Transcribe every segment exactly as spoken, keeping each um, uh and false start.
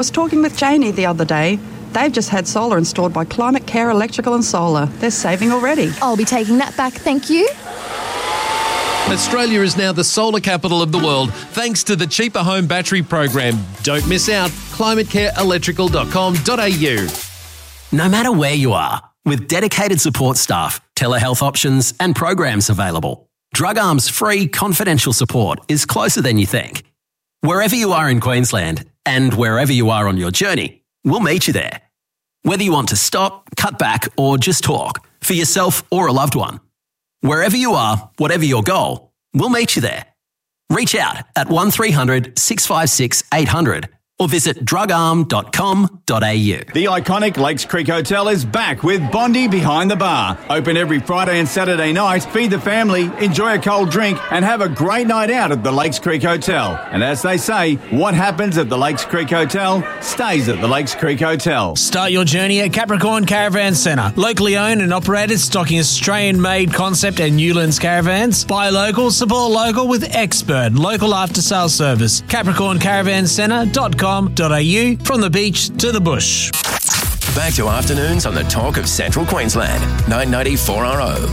was talking with Janie the other day. They've just had solar installed by Climate Care Electrical and Solar. They're saving already. I'll be taking that back, thank you. Australia is now the solar capital of the world thanks to the Cheaper Home Battery Program. Don't miss out. climate care electrical dot com dot a u. No matter where you are, with dedicated support staff, telehealth options and programs available, Drug Arm's free confidential support is closer than you think. Wherever you are in Queensland and wherever you are on your journey, we'll meet you there. Whether you want to stop, cut back or just talk, for yourself or a loved one. Wherever you are, whatever your goal, we'll meet you there. Reach out at one three hundred six five six eight hundred or visit drug arm dot com dot a u. The iconic Lakes Creek Hotel is back with Bondi Behind the Bar. Open every Friday and Saturday night, feed the family, enjoy a cold drink and have a great night out at the Lakes Creek Hotel. And as they say, what happens at the Lakes Creek Hotel stays at the Lakes Creek Hotel. Start your journey at Capricorn Caravan Centre. Locally owned and operated, stocking Australian-made concept and Newlands caravans. Buy local, support local with expert local after-sales service. capricorn caravan centre dot com dot a u, from the beach to the bush. Back to afternoons on the talk of Central Queensland. nine ninety four R O.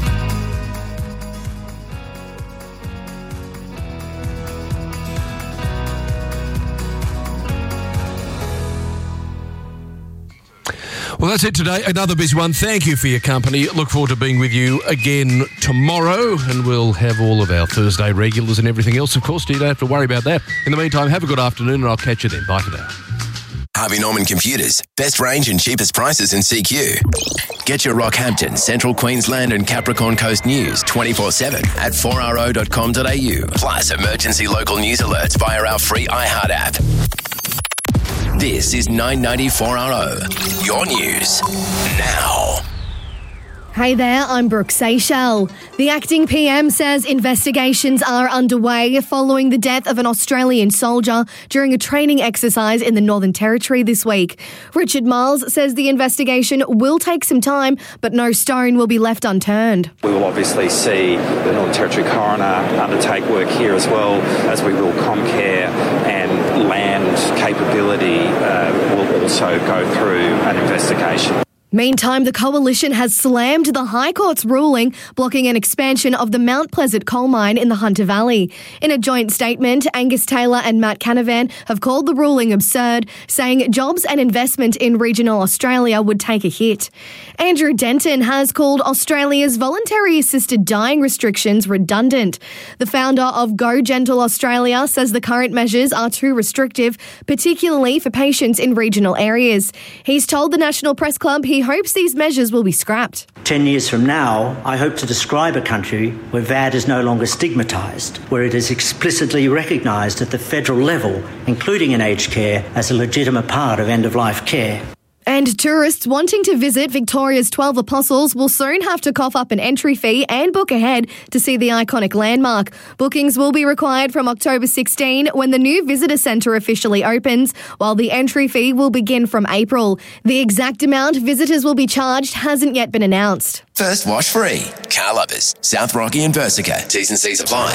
Well, that's it today. Another busy one. Thank you for your company. Look forward to being with you again tomorrow, and we'll have all of our Thursday regulars and everything else, of course, so you don't have to worry about that. In the meantime, have a good afternoon, and I'll catch you then. Bye for now. Harvey Norman Computers. Best range and cheapest prices in C Q. Get your Rockhampton, Central Queensland and Capricorn Coast news twenty-four seven at four r o dot com dot a u. Plus emergency local news alerts via our free iHeart app. This is nine ninety-four R O, your news now. Hey there, I'm Brooke Seychelles. The acting P M says investigations are underway following the death of an Australian soldier during a training exercise in the Northern Territory this week. Richard Miles says the investigation will take some time, but no stone will be left unturned. We will obviously see the Northern Territory coroner undertake work here as well, as we will Comcare, and land capability uh, will also go through an investigation. Meantime, the Coalition has slammed the High Court's ruling blocking an expansion of the Mount Pleasant coal mine in the Hunter Valley. In a joint statement, Angus Taylor and Matt Canavan have called the ruling absurd, saying jobs and investment in regional Australia would take a hit. Andrew Denton has called Australia's voluntary assisted dying restrictions redundant. The founder of Go Gentle Australia says the current measures are too restrictive, particularly for patients in regional areas. He's told the National Press Club he He hopes these measures will be scrapped. Ten years from now, I hope to describe a country where V A D is no longer stigmatised, where it is explicitly recognised at the federal level, including in aged care, as a legitimate part of end-of-life care. And tourists wanting to visit Victoria's twelve Apostles will soon have to cough up an entry fee and book ahead to see the iconic landmark. Bookings will be required from October sixteenth when the new visitor centre officially opens, while the entry fee will begin from April. The exact amount visitors will be charged hasn't yet been announced. First wash free. Car Lovers, South Rocky and Versica. T's and C's apply.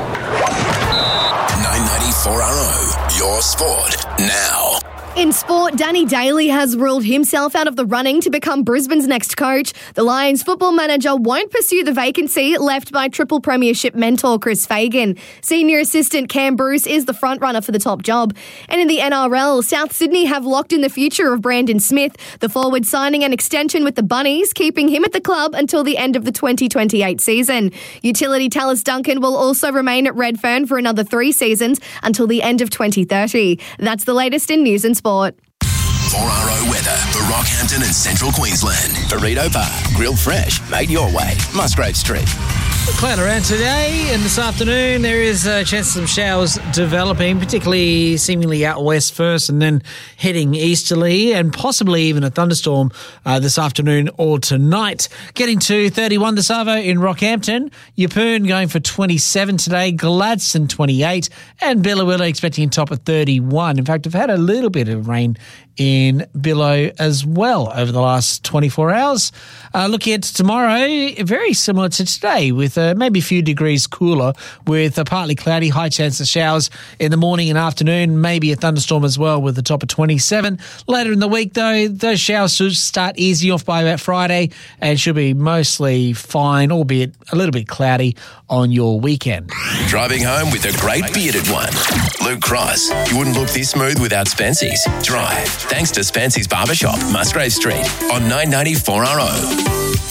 nine ninety-four R O, your sport now. In sport, Danny Daly has ruled himself out of the running to become Brisbane's next coach. The Lions football manager won't pursue the vacancy left by triple premiership mentor Chris Fagan. Senior assistant Cam Bruce is the front-runner for the top job. And in the N R L, South Sydney have locked in the future of Brandon Smith, the forward signing an extension with the Bunnies, keeping him at the club until the end of the twenty twenty-eight season. Utility Tallis Duncan will also remain at Redfern for another three seasons until the end of twenty thirty. That's the latest in news and sport. four R O weather for Rockhampton and Central Queensland. Burrito Bar, grilled fresh, made your way. Musgrave Street. Cloud around today and this afternoon. There is a chance of some showers developing, particularly seemingly out west first and then heading easterly, and possibly even a thunderstorm uh, this afternoon or tonight. Getting to thirty-one this Arvo in Rockhampton. Yeppoon going for twenty-seven today. Gladstone twenty-eight. And Billawilla expecting a top of thirty-one. In fact, I've had a little bit of rain in Billow as well over the last twenty-four hours. Uh, looking at tomorrow, very similar to today with with uh, maybe a few degrees cooler with a partly cloudy, high chance of showers in the morning and afternoon, maybe a thunderstorm as well with the top of twenty-seven. Later in the week, though, those showers should start easing off by about Friday and should be mostly fine, albeit a little bit cloudy on your weekend. Driving home with a great bearded one. Luke Cross. You wouldn't look this smooth without Spency's. Drive. Thanks to Spency's Barbershop, Musgrave Street on nine ninety four R O.